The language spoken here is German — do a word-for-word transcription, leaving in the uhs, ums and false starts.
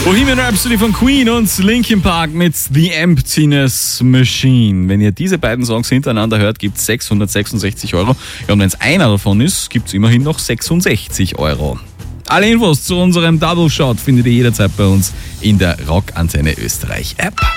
Bohemian Rhapsody von Queen und Linkin Park mit The Emptiness Machine. Wenn ihr diese beiden Songs hintereinander hört, gibt es sechshundertsechsundsechzig Euro. Ja, und wenn es einer davon ist, gibt es immerhin noch sechsundsechzig Euro. Alle Infos zu unserem Double Shot findet ihr jederzeit bei uns in der Rock Antenne Österreich App.